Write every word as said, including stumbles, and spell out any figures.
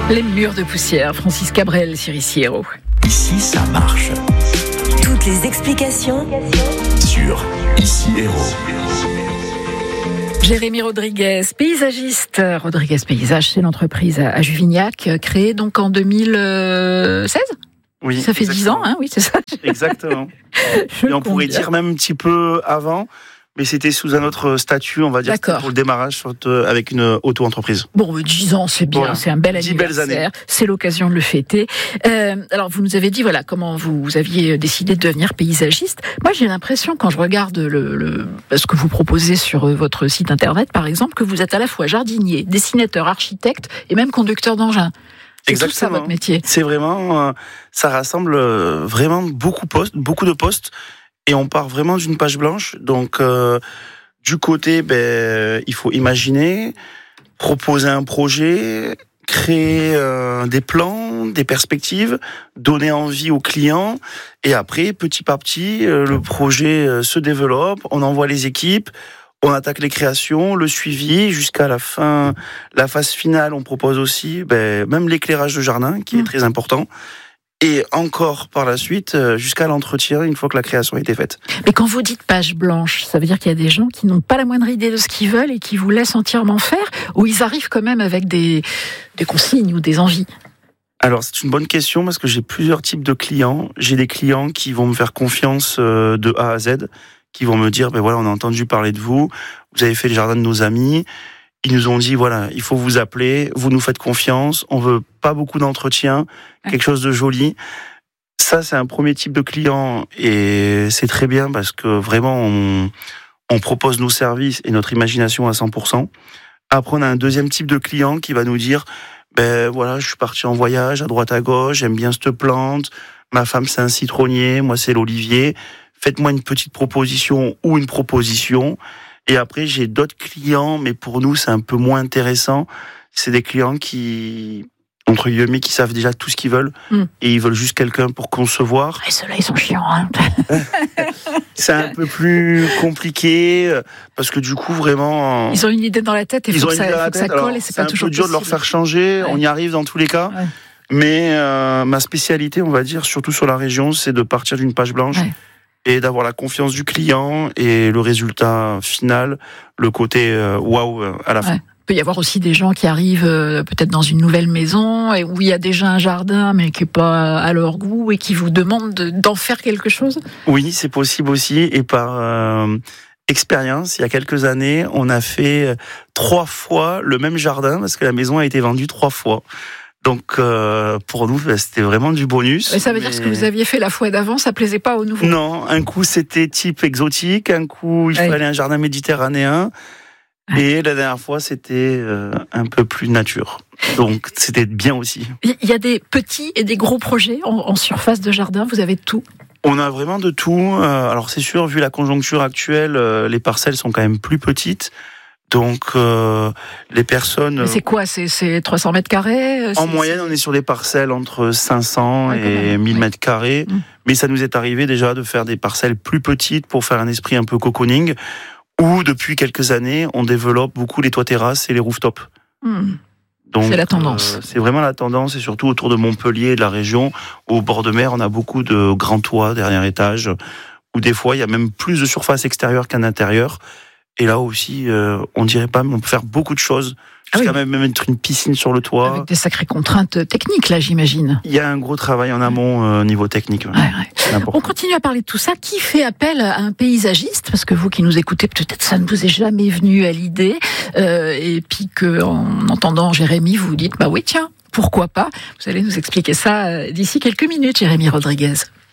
Les murs de poussière, Francis Cabrel, Cirici-Hérault. Ici, ça marche. Toutes les explications Sur Ici Hérault. Jérémy Rodriguez, paysagiste. Rodriguez Paysage, c'est l'entreprise à Juvignac, créée donc en deux mille seize. Oui, ça fait dix ans, hein, oui, c'est ça. Exactement. Et on pourrait dire même un petit peu avant, mais c'était sous un autre statut, on va dire, pour le démarrage avec une auto-entreprise. Bon, dix ans, c'est bien, voilà. C'est un bel anniversaire, c'est l'occasion de le fêter. Euh, alors, vous nous avez dit, voilà, comment vous aviez décidé de devenir paysagiste. Moi, j'ai l'impression, quand je regarde le, le, ce que vous proposez sur votre site internet, par exemple, que vous êtes à la fois jardinier, dessinateur, architecte et même conducteur d'engin. C'est Exactement. Tout ça, votre métier. C'est vraiment, euh, ça rassemble euh, vraiment beaucoup, poste, beaucoup de postes. Et on part vraiment d'une page blanche. Donc, euh, du côté, ben, il faut imaginer, proposer un projet, créer euh, des plans, des perspectives, donner envie aux clients. Et après, petit à petit, euh, le projet euh, se développe. On envoie les équipes, on attaque les créations, le suivi, jusqu'à la fin, la phase finale. On propose aussi, ben, même l'éclairage de jardin, qui mmh. est très important. Et encore par la suite, jusqu'à l'entretien, une fois que la création a été faite. Mais quand vous dites page blanche, ça veut dire qu'il y a des gens qui n'ont pas la moindre idée de ce qu'ils veulent et qui vous laissent entièrement faire, ou ils arrivent quand même avec des, des consignes ou des envies? Alors, c'est une bonne question parce que j'ai plusieurs types de clients. J'ai des clients qui vont me faire confiance de A à Z, qui vont me dire, ben voilà, on a entendu parler de vous, vous avez fait le jardin de nos amis. Ils nous ont dit, voilà, il faut vous appeler, vous nous faites confiance, on veut pas beaucoup d'entretien, quelque chose de joli. Ça, c'est un premier type de client et c'est très bien parce que vraiment, on, on propose nos services et notre imagination à cent pour cent. Après, on a un deuxième type de client qui va nous dire, ben voilà, je suis parti en voyage à droite à gauche, j'aime bien cette plante, ma femme c'est un citronnier, moi c'est l'olivier, faites-moi une petite proposition ou une proposition. Et après, j'ai d'autres clients, mais pour nous, c'est un peu moins intéressant. C'est des clients qui, entre guillemets, qui savent déjà tout ce qu'ils veulent. Mm. Et ils veulent juste quelqu'un pour concevoir. Et ceux-là, ils sont chiants, hein. C'est un peu plus compliqué, parce que du coup, vraiment... Ils ont une idée dans la tête, et il faut que ça, faut que ça colle, Alors, et c'est, c'est pas toujours possible. C'est un peu dur de leur faire changer, ouais. On y arrive dans tous les cas. Ouais. Mais euh, ma spécialité, on va dire, surtout sur la région, c'est de partir d'une page blanche. Ouais. Et d'avoir la confiance du client et le résultat final, le côté euh, waouh à la fin. Ouais. Il peut y avoir aussi des gens qui arrivent euh, peut-être dans une nouvelle maison et où il y a déjà un jardin mais qui n'est pas à leur goût et qui vous demandent de, d'en faire quelque chose. Oui, c'est possible aussi. Et par euh, expérience, il y a quelques années, on a fait trois fois le même jardin parce que la maison a été vendue trois fois. Donc, euh, pour nous, c'était vraiment du bonus. Mais ça veut mais... dire ce que vous aviez fait la fois d'avant, ça plaisait pas aux nouveaux? Non, un coup, c'était type exotique, un coup, il ouais. fallait un jardin méditerranéen, ouais. Et la dernière fois, c'était euh, un peu plus nature. Donc, c'était bien aussi. Il y a des petits et des gros projets en, en surface de jardin, vous avez de tout? On a vraiment de tout. Euh, alors, c'est sûr, vu la conjoncture actuelle, euh, les parcelles sont quand même plus petites. Donc, euh, les personnes... Mais c'est quoi? C'est, c'est trois cents mètres carrés? En moyenne, on est sur des parcelles entre cinq cents ouais, et mille mètres carrés. Mmh. Mais ça nous est arrivé déjà de faire des parcelles plus petites pour faire un esprit un peu cocooning. Ou, depuis quelques années, on développe beaucoup les toits terrasses et les rooftops. Mmh. Donc, c'est la tendance. Euh, c'est vraiment la tendance, et surtout autour de Montpellier et de la région. Au bord de mer, on a beaucoup de grands toits, dernier étage, où des fois, il y a même plus de surface extérieure qu'un intérieur. Et là aussi, euh, on dirait pas, mais on peut faire beaucoup de choses. Jusqu'à ah oui. même mettre une piscine sur le toit. Avec des sacrées contraintes techniques, là, j'imagine. Il y a un gros travail en amont, euh, niveau technique. Ouais. Ouais, ouais. On continue à parler de tout ça. Qui fait appel à un paysagiste? Parce que vous qui nous écoutez, peut-être ça ne vous est jamais venu à l'idée. Euh, et puis qu'en entendant Jérémy, vous vous dites, bah oui, tiens, pourquoi pas? Vous allez nous expliquer ça d'ici quelques minutes, Jérémy Rodriguez.